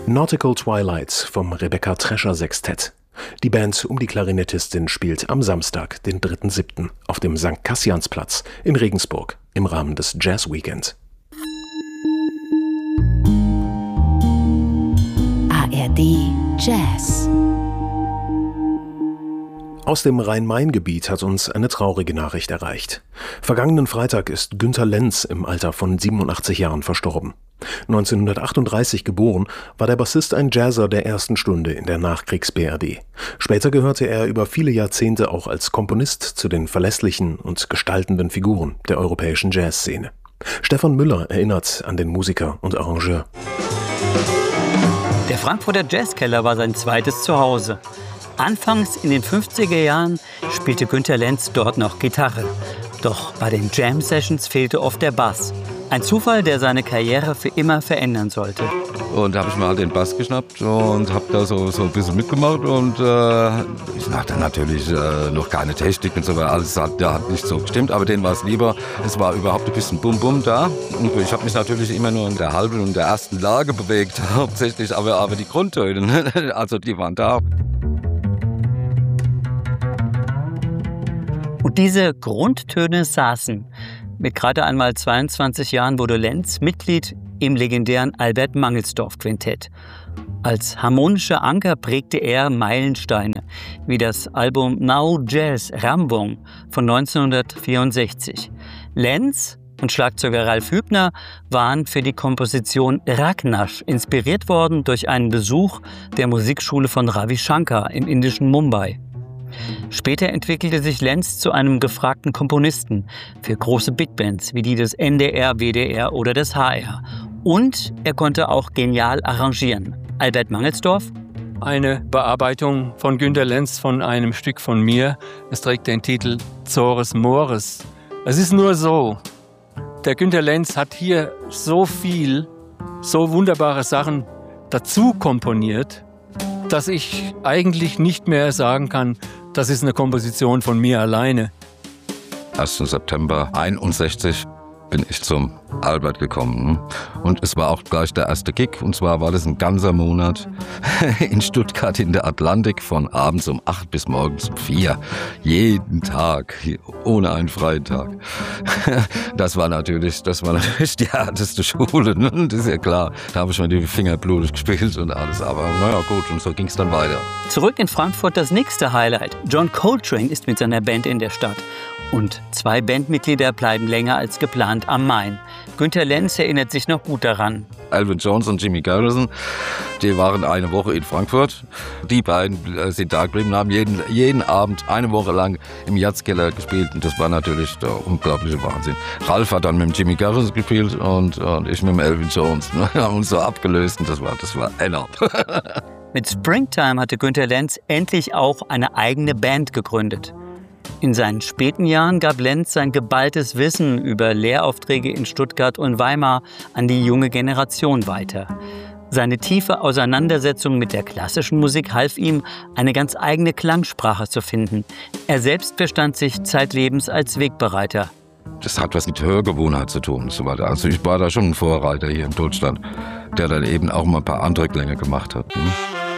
Nautical Twilight vom Rebecca Trescher Sextett. Die Band um die Klarinettistin spielt am Samstag, den 3.7. auf dem St. Kassiansplatz in Regensburg im Rahmen des Jazz Weekend. ARD Jazz. Aus dem Rhein-Main-Gebiet hat uns eine traurige Nachricht erreicht. Vergangenen Freitag ist Günter Lenz im Alter von 87 Jahren verstorben. 1938 geboren, war der Bassist ein Jazzer der ersten Stunde in der Nachkriegs-BRD. Später gehörte er über viele Jahrzehnte auch als Komponist zu den verlässlichen und gestaltenden Figuren der europäischen Jazzszene. Stefan Müller erinnert an den Musiker und Arrangeur. Der Frankfurter Jazzkeller war sein zweites Zuhause. Anfangs in den 50er Jahren spielte Günter Lenz dort noch Gitarre. Doch bei den Jam-Sessions fehlte oft der Bass. Ein Zufall, der seine Karriere für immer verändern sollte. Und da habe ich mir halt den Bass geschnappt und habe da so ein bisschen mitgemacht. Und ich hatte natürlich noch keine Technik und so, weil alles hat nicht so gestimmt. Aber denen war es lieber. Es war überhaupt ein bisschen Bum-Bum da. Und ich habe mich natürlich immer nur in der halben und der ersten Lage bewegt, hauptsächlich. Aber die Grundtöne, also die waren da. Und diese Grundtöne saßen. Mit gerade einmal 22 Jahren wurde Lenz Mitglied im legendären Albert Mangelsdorff Quintett. Als harmonischer Anker prägte er Meilensteine, wie das Album Now Jazz Rambong von 1964. Lenz und Schlagzeuger Ralf Hübner waren für die Komposition Ragnash inspiriert worden durch einen Besuch der Musikschule von Ravi Shankar im indischen Mumbai. Später entwickelte sich Lenz zu einem gefragten Komponisten für große Bigbands wie die des NDR, WDR oder des HR. Und er konnte auch genial arrangieren. Albert Mangelsdorff? Eine Bearbeitung von Günter Lenz von einem Stück von mir. Es trägt den Titel Zores Mores. Es ist nur so, der Günter Lenz hat hier so viel, so wunderbare Sachen dazu komponiert, dass ich eigentlich nicht mehr sagen kann, das ist eine Komposition von mir alleine. 1. September 1961 bin ich zum Albert gekommen. Und es war auch gleich der erste Gig. Und zwar war das ein ganzer Monat in Stuttgart in der Atlantik von abends um 8 bis morgens um 4. Jeden Tag, ohne einen freien Tag. Das war natürlich die härteste Schule, ne? Das ist ja klar. Da habe ich mir die Finger blutig gespielt und alles. Aber naja, gut, und so ging es dann weiter. Zurück in Frankfurt das nächste Highlight. John Coltrane ist mit seiner Band in der Stadt. Und 2 Bandmitglieder bleiben länger als geplant am Main. Günter Lenz erinnert sich noch gut daran. Elvin Jones und Jimmy Garrison, die waren eine Woche in Frankfurt. Die beiden sind da geblieben, haben jeden Abend eine Woche lang im Jazzkeller gespielt. Und das war natürlich der unglaubliche Wahnsinn. Ralf hat dann mit dem Jimmy Garrison gespielt und ich mit dem Elvin Jones. Wir haben uns so abgelöst und das war enorm. Mit Springtime hatte Günter Lenz endlich auch eine eigene Band gegründet. In seinen späten Jahren gab Lenz sein geballtes Wissen über Lehraufträge in Stuttgart und Weimar an die junge Generation weiter. Seine tiefe Auseinandersetzung mit der klassischen Musik half ihm, eine ganz eigene Klangsprache zu finden. Er selbst verstand sich zeitlebens als Wegbereiter. Das hat was mit Hörgewohnheit zu tun und so weiter. Also ich war da schon ein Vorreiter hier in Deutschland, der dann eben auch mal ein paar andere Klänge gemacht hat.